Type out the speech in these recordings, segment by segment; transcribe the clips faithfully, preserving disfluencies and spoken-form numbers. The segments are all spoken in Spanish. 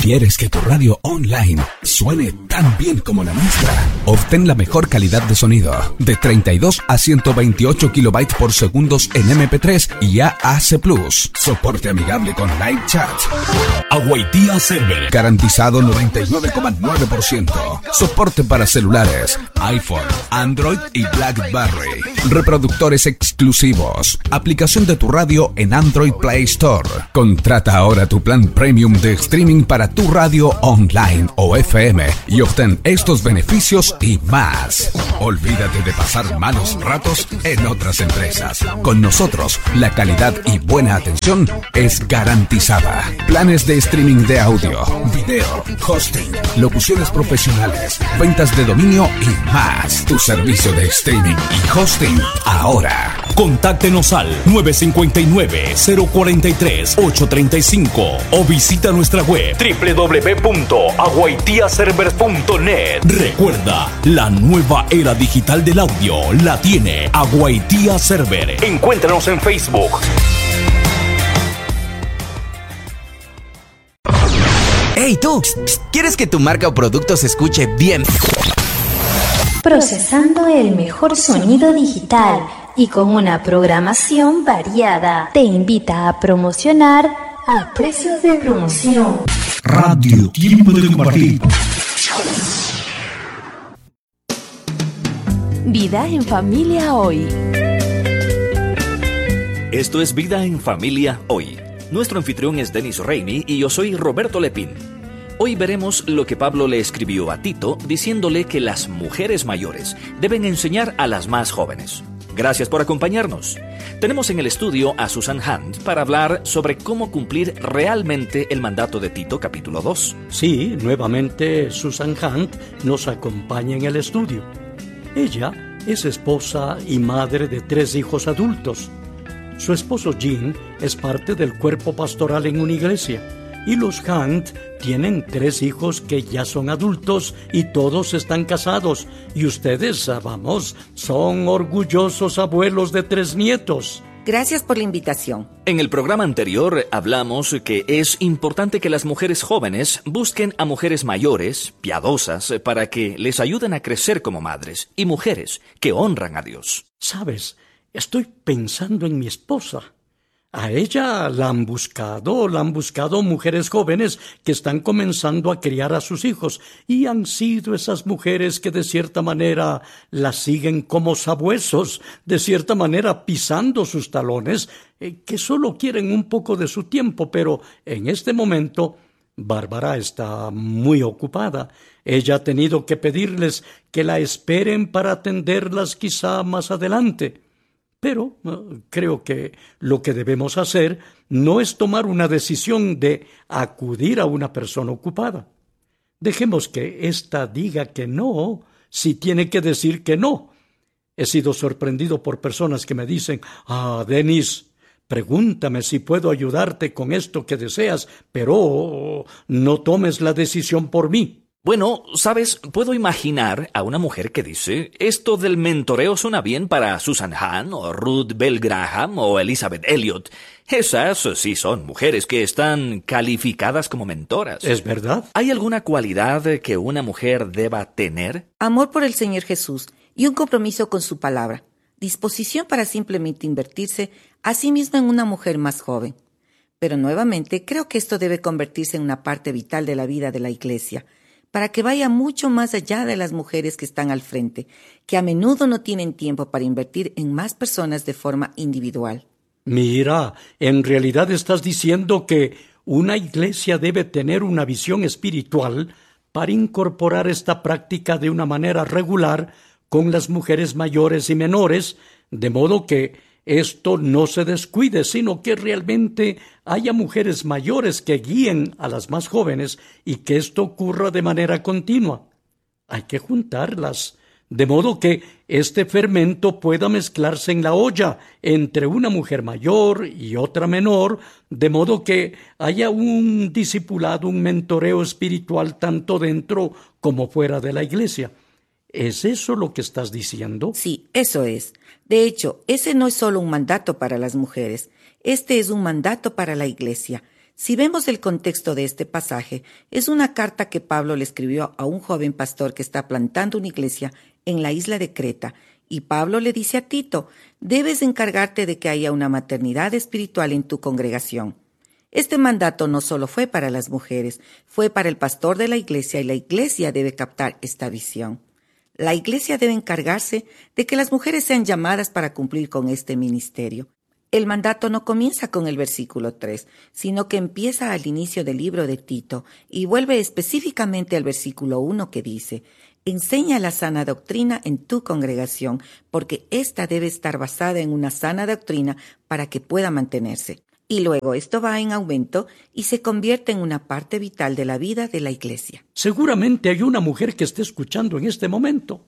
¿Quieres que tu radio online suene tan bien como la nuestra? Obtén la mejor calidad de sonido de treinta y dos a ciento veintiocho kilobytes por segundos en eme pe tres y A A C plus. Soporte amigable con live chat. Aguaitía Server. Garantizado noventa y nueve coma nueve por ciento. Soporte para celulares, iPhone, Android y BlackBerry. Reproductores exclusivos. Aplicación de tu radio en Android Play Store. Contrata ahora tu plan premium de streaming para tu radio online o F M y obtén estos beneficios y más. Olvídate de pasar malos ratos en otras empresas. Con nosotros, la calidad y buena atención es garantizada. Planes de streaming de audio, video, hosting, locuciones profesionales, ventas de dominio y más. Tu servicio de streaming y hosting ahora. Contáctenos al nueve cinco nueve, cero cuatro tres, ocho tres cinco o visita nuestra web doble u doble u doble u punto aguaitía servers punto net. Recuerda, la nueva era digital del audio la tiene Aguaitía Server. Encuéntranos en Facebook. ¡Hey tú! ¿Quieres que tu marca o producto se escuche bien? Procesando el mejor sonido digital y con una programación variada, te invita a promocionar a precios de promoción. Radio Tiempo de Compartir. Vida en Familia Hoy. Esto es Vida en Familia Hoy. Nuestro anfitrión es Denis Reini y yo soy Roberto Lepín. Hoy veremos lo que Pablo le escribió a Tito diciéndole que las mujeres mayores deben enseñar a las más jóvenes. Gracias por acompañarnos. Tenemos en el estudio a Susan Hunt para hablar sobre cómo cumplir realmente el mandato de Tito, capítulo dos. Sí, nuevamente Susan Hunt nos acompaña en el estudio. Ella es esposa y madre de tres hijos adultos. Su esposo Jim es parte del cuerpo pastoral en una iglesia. Y los Hunt tienen tres hijos que ya son adultos y todos están casados. Y ustedes, vamos, son orgullosos abuelos de tres nietos. Gracias por la invitación. En el programa anterior hablamos que es importante que las mujeres jóvenes busquen a mujeres mayores, piadosas, para que les ayuden a crecer como madres, y mujeres que honran a Dios. ¿Sabes? Estoy pensando en mi esposa. A ella la han buscado, la han buscado mujeres jóvenes que están comenzando a criar a sus hijos y han sido esas mujeres que de cierta manera la siguen como sabuesos, de cierta manera pisando sus talones, eh, que solo quieren un poco de su tiempo, pero en este momento Bárbara está muy ocupada. Ella ha tenido que pedirles que la esperen para atenderlas quizá más adelante. Pero uh, creo que lo que debemos hacer no es tomar una decisión de acudir a una persona ocupada. Dejemos que ésta diga que no, si tiene que decir que no. He sido sorprendido por personas que me dicen, ah, Denis, pregúntame si puedo ayudarte con esto que deseas, pero no tomes la decisión por mí. Bueno, ¿sabes? Puedo imaginar a una mujer que dice, esto del mentoreo suena bien para Susan Hahn o Ruth Bell Graham o Elizabeth Elliot. Esas sí son mujeres que están calificadas como mentoras. ¿Es verdad? ¿Hay alguna cualidad que una mujer deba tener? Amor por el Señor Jesús y un compromiso con su palabra. Disposición para simplemente invertirse a sí misma en una mujer más joven. Pero nuevamente creo que esto debe convertirse en una parte vital de la vida de la iglesia, para que vaya mucho más allá de las mujeres que están al frente, que a menudo no tienen tiempo para invertir en más personas de forma individual. Mira, en realidad estás diciendo que una iglesia debe tener una visión espiritual para incorporar esta práctica de una manera regular con las mujeres mayores y menores, de modo que esto no se descuide, sino que realmente haya mujeres mayores que guíen a las más jóvenes y que esto ocurra de manera continua. Hay que juntarlas, de modo que este fermento pueda mezclarse en la olla entre una mujer mayor y otra menor, de modo que haya un discipulado, un mentoreo espiritual tanto dentro como fuera de la iglesia. ¿Es eso lo que estás diciendo? Sí, eso es. De hecho, ese no es solo un mandato para las mujeres. Este es un mandato para la iglesia. Si vemos el contexto de este pasaje, es una carta que Pablo le escribió a un joven pastor que está plantando una iglesia en la isla de Creta, y Pablo le dice a Tito, debes encargarte de que haya una maternidad espiritual en tu congregación. Este mandato no solo fue para las mujeres, fue para el pastor de la iglesia, y la iglesia debe captar esta visión. La iglesia debe encargarse de que las mujeres sean llamadas para cumplir con este ministerio. El mandato no comienza con el versículo tres, sino que empieza al inicio del libro de Tito y vuelve específicamente al versículo uno que dice, enseña la sana doctrina en tu congregación, porque ésta debe estar basada en una sana doctrina para que pueda mantenerse. Y luego esto va en aumento y se convierte en una parte vital de la vida de la iglesia. Seguramente hay una mujer que esté escuchando en este momento.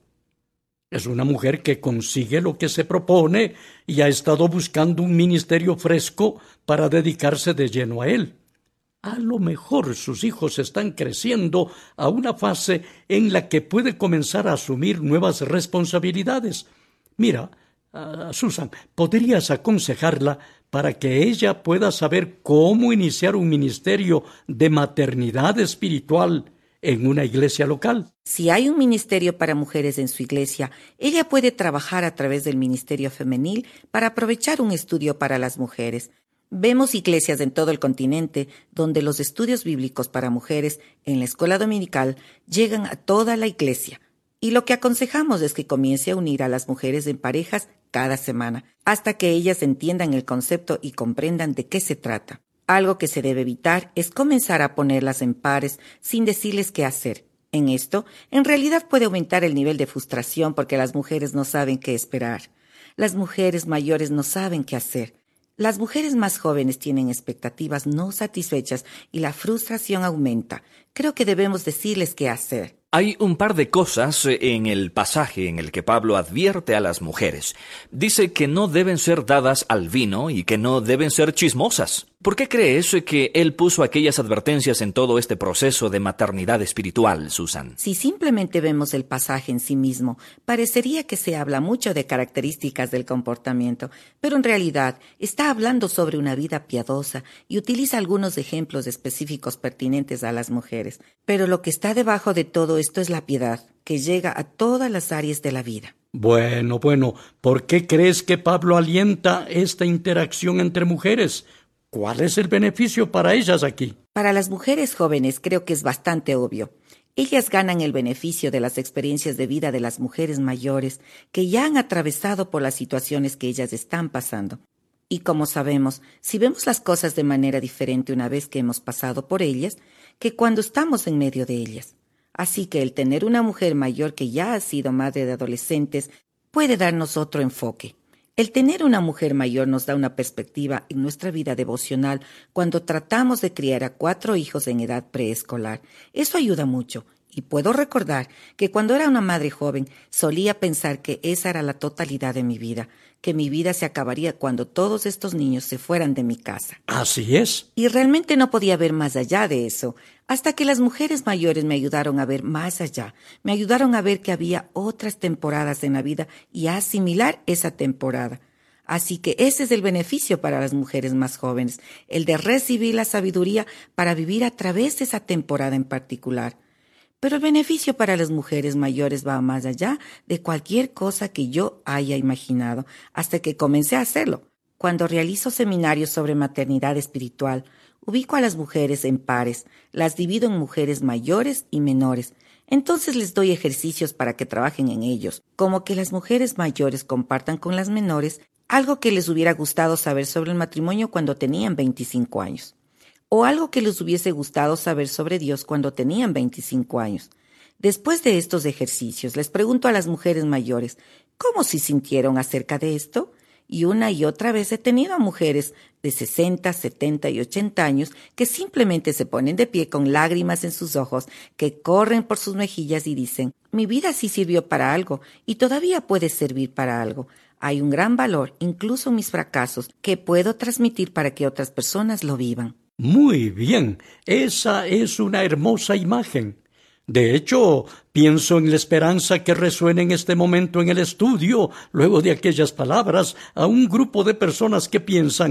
Es una mujer que consigue lo que se propone y ha estado buscando un ministerio fresco para dedicarse de lleno a él. A lo mejor sus hijos están creciendo a una fase en la que puede comenzar a asumir nuevas responsabilidades. Mira, uh, Susan, podrías aconsejarla para que ella pueda saber cómo iniciar un ministerio de maternidad espiritual en una iglesia local. Si hay un ministerio para mujeres en su iglesia, ella puede trabajar a través del ministerio femenil para aprovechar un estudio para las mujeres. Vemos iglesias en todo el continente donde los estudios bíblicos para mujeres en la escuela dominical llegan a toda la iglesia. Y lo que aconsejamos es que comience a unir a las mujeres en parejas cada semana, hasta que ellas entiendan el concepto y comprendan de qué se trata. Algo que se debe evitar es comenzar a ponerlas en pares sin decirles qué hacer. En esto, en realidad puede aumentar el nivel de frustración porque las mujeres no saben qué esperar. Las mujeres mayores no saben qué hacer. Las mujeres más jóvenes tienen expectativas no satisfechas y la frustración aumenta. Creo que debemos decirles qué hacer. Hay un par de cosas en el pasaje en el que Pablo advierte a las mujeres. Dice que no deben ser dadas al vino y que no deben ser chismosas. ¿Por qué crees que él puso aquellas advertencias en todo este proceso de maternidad espiritual, Susan? Si simplemente vemos el pasaje en sí mismo, parecería que se habla mucho de características del comportamiento, pero en realidad está hablando sobre una vida piadosa y utiliza algunos ejemplos específicos pertinentes a las mujeres. Pero lo que está debajo de todo esto es la piedad, que llega a todas las áreas de la vida. Bueno, bueno, ¿por qué crees que Pablo alienta esta interacción entre mujeres? ¿Cuál es el beneficio para ellas aquí? Para las mujeres jóvenes creo que es bastante obvio. Ellas ganan el beneficio de las experiencias de vida de las mujeres mayores que ya han atravesado por las situaciones que ellas están pasando. Y como sabemos, si vemos las cosas de manera diferente una vez que hemos pasado por ellas, que cuando estamos en medio de ellas. Así que el tener una mujer mayor que ya ha sido madre de adolescentes puede darnos otro enfoque. El tener una mujer mayor nos da una perspectiva en nuestra vida devocional cuando tratamos de criar a cuatro hijos en edad preescolar. Eso ayuda mucho. Y puedo recordar que cuando era una madre joven solía pensar que esa era la totalidad de mi vida, que mi vida se acabaría cuando todos estos niños se fueran de mi casa. Así es. Y realmente no podía ver más allá de eso, hasta que las mujeres mayores me ayudaron a ver más allá, me ayudaron a ver que había otras temporadas en la vida y a asimilar esa temporada. Así que ese es el beneficio para las mujeres más jóvenes, el de recibir la sabiduría para vivir a través de esa temporada en particular. Pero el beneficio para las mujeres mayores va más allá de cualquier cosa que yo haya imaginado, hasta que comencé a hacerlo. Cuando realizo seminarios sobre maternidad espiritual, ubico a las mujeres en pares, las divido en mujeres mayores y menores. Entonces les doy ejercicios para que trabajen en ellos, como que las mujeres mayores compartan con las menores algo que les hubiera gustado saber sobre el matrimonio cuando tenían veinticinco años. O algo que les hubiese gustado saber sobre Dios cuando tenían veinticinco años. Después de estos ejercicios, les pregunto a las mujeres mayores, ¿cómo se sintieron acerca de esto? Y una y otra vez he tenido a mujeres de sesenta, setenta y ochenta años que simplemente se ponen de pie con lágrimas en sus ojos, que corren por sus mejillas y dicen, mi vida sí sirvió para algo y todavía puede servir para algo. Hay un gran valor, incluso en mis fracasos, que puedo transmitir para que otras personas lo vivan. Muy bien, esa es una hermosa imagen. De hecho, pienso en la esperanza que resuena en este momento en el estudio, luego de aquellas palabras, a un grupo de personas que piensan,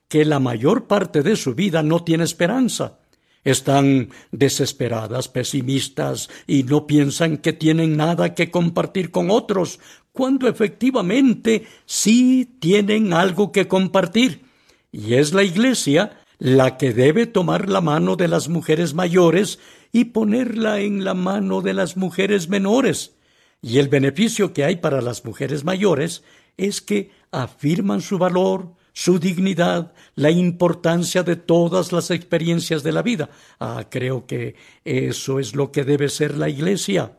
que la mayor parte de su vida no tiene esperanza. Están desesperadas, pesimistas y no piensan que tienen nada que compartir con otros, cuando efectivamente sí tienen algo que compartir. Y es la Iglesia la que debe tomar la mano de las mujeres mayores y ponerla en la mano de las mujeres menores. Y el beneficio que hay para las mujeres mayores es que afirman su valor, su dignidad, la importancia de todas las experiencias de la vida. Ah, creo que eso es lo que debe ser la Iglesia.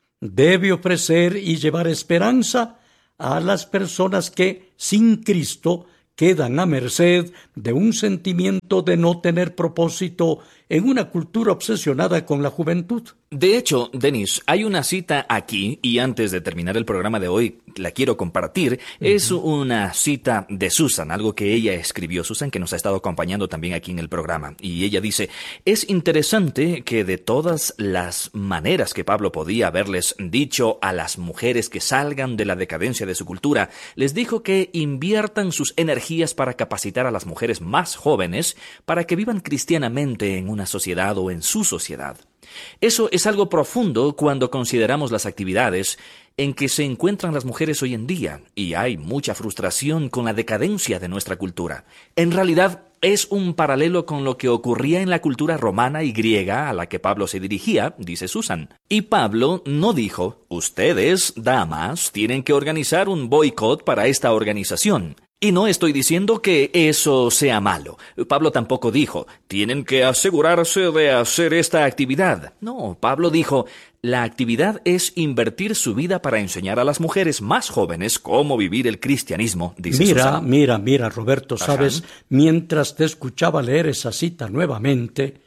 Debe ofrecer y llevar esperanza a las personas que, sin Cristo, quedan a merced de un sentimiento de no tener propósito en una cultura obsesionada con la juventud. De hecho, Denis, hay una cita aquí, y antes de terminar el programa de hoy, la quiero compartir. Uh-huh. Es una cita de Susan, algo que ella escribió, Susan, que nos ha estado acompañando también aquí en el programa. Y ella dice, es interesante que de todas las maneras que Pablo podía haberles dicho a las mujeres que salgan de la decadencia de su cultura, les dijo que inviertan sus energías para capacitar a las mujeres más jóvenes para que vivan cristianamente en una sociedad o en su sociedad. Eso es algo profundo cuando consideramos las actividades en que se encuentran las mujeres hoy en día, y hay mucha frustración con la decadencia de nuestra cultura. En realidad, es un paralelo con lo que ocurría en la cultura romana y griega a la que Pablo se dirigía, dice Susan. Y Pablo no dijo, ustedes, damas, tienen que organizar un boicot para esta organización. Y no estoy diciendo que eso sea malo. Pablo tampoco dijo, tienen que asegurarse de hacer esta actividad. No, Pablo dijo, la actividad es invertir su vida para enseñar a las mujeres más jóvenes cómo vivir el cristianismo, dice Mira, Susan. mira, mira, Roberto, Ajá. sabes, mientras te escuchaba leer esa cita nuevamente,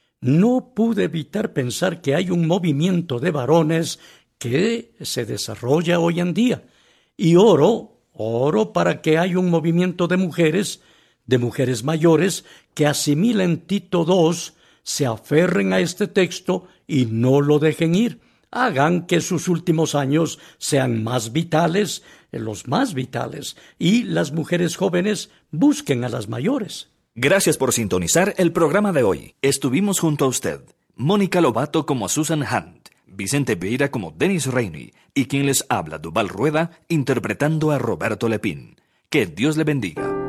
no pude evitar pensar que hay un movimiento de varones que se desarrolla hoy en día. Y oro Oro para que haya un movimiento de mujeres, de mujeres mayores, que asimilen Tito dos, se aferren a este texto y no lo dejen ir. Hagan que sus últimos años sean más vitales, los más vitales, y las mujeres jóvenes busquen a las mayores. Gracias por sintonizar el programa de hoy. Estuvimos junto a usted, Mónica Lobato como Susan Hunt, Vicente Vieira como Denis Rainey y quien les habla, Duval Rueda, interpretando a Roberto Lepín. Que Dios le bendiga.